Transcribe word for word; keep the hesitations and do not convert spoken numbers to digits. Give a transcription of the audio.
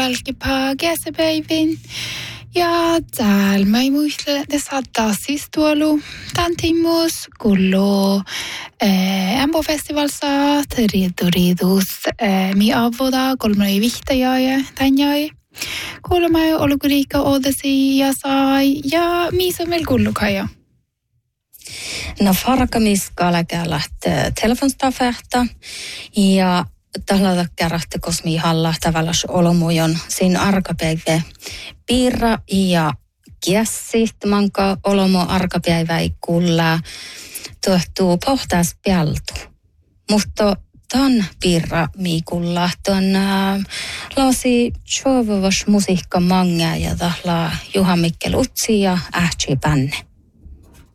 valkipaa kesäpäivin. Ja täällä mä muistelen, että saattaa siis tuolla tantimus kullo Ämpö-festivalissa riitu riitus mi avoda kolme vihtajaa ja tänjai. Kuulema ei ollut riikka odasi ja sai ja missä on meillä kullukaja. No farkamiskala lähtee telefonstafehta ja tällä kerrasta kosmi halla tavallaan olomujon siinä arkapäivä piirra ja kiessi manka olomo arkapäivä kulla tuottuu pohtaas peltu. Mutta ton piirra miikulla ton äh, lasi chovovas musiikka manga ja tahla Juha Mikkel Utsi ja Ähtsi Pänne.